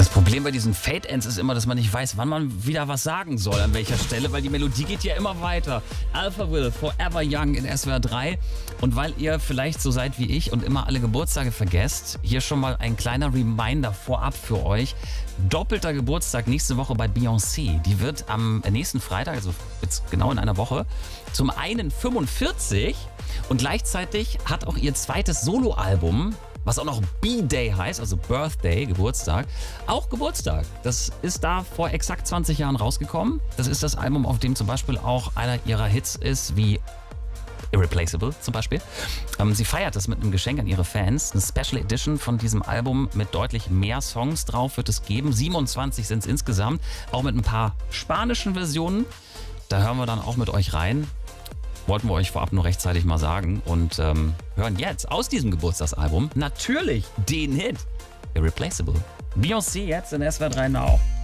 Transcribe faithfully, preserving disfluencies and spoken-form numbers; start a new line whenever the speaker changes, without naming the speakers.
Problem bei diesen Fade-Ends ist immer, dass man nicht weiß, wann man wieder was sagen soll, an welcher Stelle, weil die Melodie geht ja immer weiter. Alphaville, Forever Young in S W R drei. Und weil ihr vielleicht so seid wie ich und immer alle Geburtstage vergesst, hier schon mal ein kleiner Reminder vorab für euch. Doppelter Geburtstag nächste Woche bei Beyoncé. Die wird am nächsten Freitag, also jetzt genau in einer Woche, zum einen fünfundvierzig und gleichzeitig hat auch ihr zweites Soloalbum, was auch noch B-Day heißt, also Birthday, Geburtstag, auch Geburtstag. Das ist da vor exakt zwanzig Jahren rausgekommen. Das ist das Album, auf dem zum Beispiel auch einer ihrer Hits ist, wie Irreplaceable zum Beispiel. Ähm, sie feiert das mit einem Geschenk an ihre Fans. Eine Special Edition von diesem Album mit deutlich mehr Songs drauf wird es geben. siebenundzwanzig sind es insgesamt, auch mit ein paar spanischen Versionen. Da hören wir dann auch mit euch rein. Wollten wir euch vorab nur rechtzeitig mal sagen und ähm, hören jetzt aus diesem Geburtstagsalbum natürlich den Hit Irreplaceable. Beyoncé jetzt in S W R drei Now.